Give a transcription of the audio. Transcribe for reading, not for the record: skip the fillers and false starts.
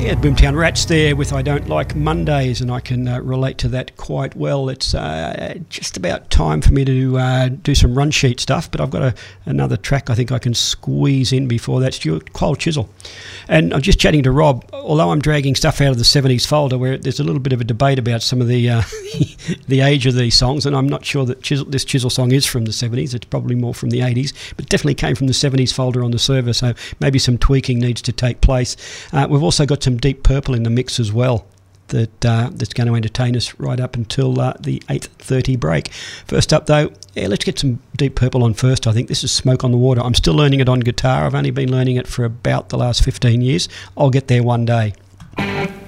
Yeah, Boomtown Rats there with I Don't Like Mondays, and I can relate to that quite well. It's just about time for me to do some run sheet stuff, but I've got another track I think I can squeeze in before that. Stuart Cold Chisel. And I'm just chatting to Rob, although I'm dragging stuff out of the 70s folder where there's a little bit of a debate about some of the the age of these songs, and I'm not sure that this Chisel song is from the 70s. It's probably more from the 80s, but definitely came from the 70s folder on the server, so maybe some tweaking needs to take place. We've also got some Deep Purple in the mix as well that's going to entertain us right up until the 8:30 break. First up though, let's get some Deep Purple on first. I think this is Smoke on the Water. I'm still learning it on guitar. I've only been learning it for about the last 15 years. I'll get there one day.